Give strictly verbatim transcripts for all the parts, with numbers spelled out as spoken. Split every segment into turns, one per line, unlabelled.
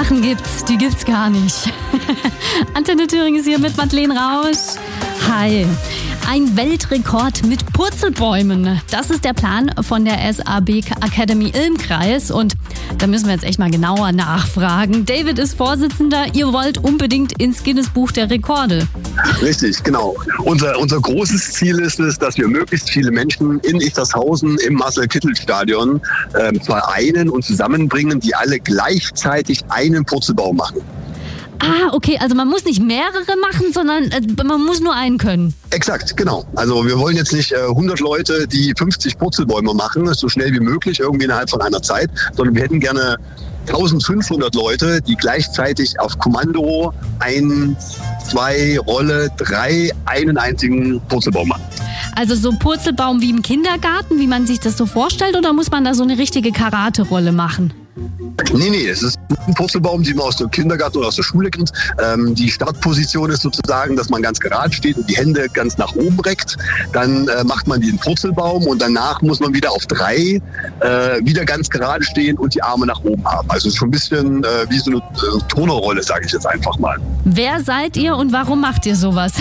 Sachen gibt's, die gibt's gar nicht. Antenne Thüringen ist hier mit Madeleine Rausch. Hi. Ein Weltrekord mit Purzelbäumen. Das ist der Plan von der S A B Academy Ilm-Kreis. Und da müssen wir jetzt echt mal genauer nachfragen. David ist Vorsitzender. Ihr wollt unbedingt ins Guinness-Buch der Rekorde.
Richtig, genau. Unser, unser großes Ziel ist es, dass wir möglichst viele Menschen in Ichtershausen im Marcel-Kittel-Stadion äh, vereinen und zusammenbringen, die alle gleichzeitig einen Purzelbaum machen.
Ah, okay, also man muss nicht mehrere machen, sondern äh, man muss nur einen können.
Exakt, genau. Also wir wollen jetzt nicht äh, hundert Leute, die fünfzig Purzelbäume machen, so schnell wie möglich, irgendwie innerhalb von einer Zeit, sondern wir hätten gerne eintausendfünfhundert Leute, die gleichzeitig auf Kommando ein, zwei, Rolle, drei, einen einzigen Purzelbaum machen.
Also so ein Purzelbaum wie im Kindergarten, wie man sich das so vorstellt, oder muss man da so eine richtige Karate-Rolle machen?
Nee, nee, es ist ein Purzelbaum, den man aus dem Kindergarten oder aus der Schule kennt. Ähm, die Startposition ist sozusagen, dass man ganz gerade steht und die Hände ganz nach oben reckt. Dann äh, macht man den Purzelbaum und danach muss man wieder auf drei äh, wieder ganz gerade stehen und die Arme nach oben haben. Also schon ein bisschen äh, wie so eine äh, Turnerrolle, sage ich jetzt einfach mal.
Wer seid ihr und warum macht ihr sowas?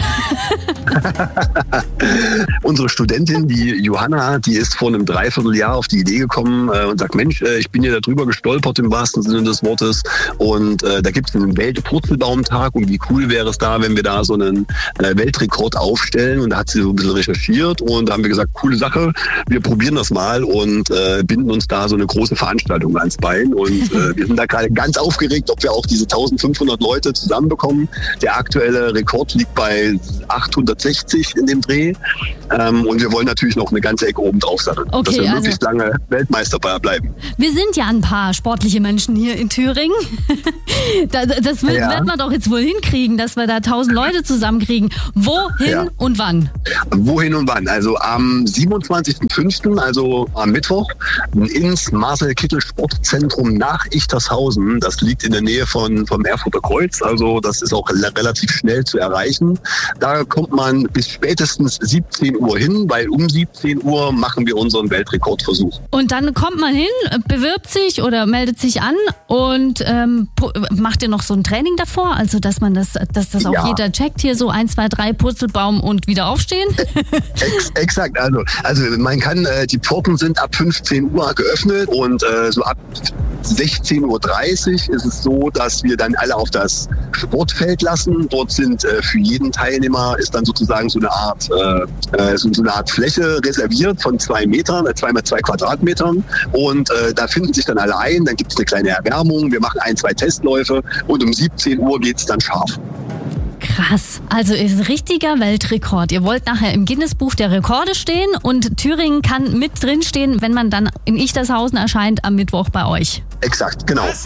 Unsere Studentin, die Johanna, die ist vor einem Dreivierteljahr auf die Idee gekommen äh, und sagt, Mensch, äh, ich bin hier darüber gestolpert im wahrsten Sinne des Wortes und äh, da gibt es einen Weltpurzelbaumtag und wie cool wäre es da, wenn wir da so einen äh, Weltrekord aufstellen, und da hat sie so ein bisschen recherchiert und da haben wir gesagt, coole Sache, wir probieren das mal und äh, binden uns da so eine große Veranstaltung ans Bein und äh, wir sind da gerade ganz aufgeregt, ob wir auch diese eintausendfünfhundert Leute zusammenbekommen. Der aktuelle Rekord liegt bei achthundertsechzig in dem Dreh ähm, und wir wollen natürlich noch eine ganze Ecke oben drauf satteln,
okay,
dass wir
also
möglichst lange Weltmeister bleiben.
Wir sind ja ein paar sportliche Menschen hier in Thüringen. das das wird,
ja.
wird man doch jetzt wohl hinkriegen, dass wir da tausend Leute zusammenkriegen. Wohin
ja.
und wann?
Wohin und wann? Also am siebenundzwanzigsten fünften, also am Mittwoch, ins Marcel-Kittel-Sportzentrum nach Ichtershausen. Das liegt in der Nähe von, vom Erfurter Kreuz, also das ist auch relativ schnell zu erreichen. Da kommt man bis spätestens siebzehn Uhr hin, weil um siebzehn Uhr machen wir unseren Weltrekordversuch.
Und dann kommt man hin, bewirbt sich oder meldet sich an und ähm, macht ihr noch so ein Training davor, also dass man das, dass das auch
ja.
jeder checkt, hier so eins, zwei, drei Purzelbaum und wieder aufstehen?
Ex, exakt, also, also man kann, äh, die Pforten sind ab fünfzehn Uhr geöffnet und äh, so ab sechzehn Uhr dreißig ist es so, dass wir dann alle auf das Sportfeld lassen. Dort sind äh, für jeden Teilnehmer ist dann sozusagen so eine Art äh, so, so eine Art Fläche reserviert von zwei Metern, äh, zwei mal zwei Quadratmetern und äh, da finden sich dann alle ein. Dann gibt es eine kleine Erwärmung. Wir machen ein, zwei Testläufe und um siebzehn Uhr geht es dann scharf.
Krass, also ist ein richtiger Weltrekord. Ihr wollt nachher im Guinness-Buch der Rekorde stehen und Thüringen kann mit drin stehen, wenn man dann in Ichtershausen erscheint am Mittwoch bei euch.
Exakt, genau.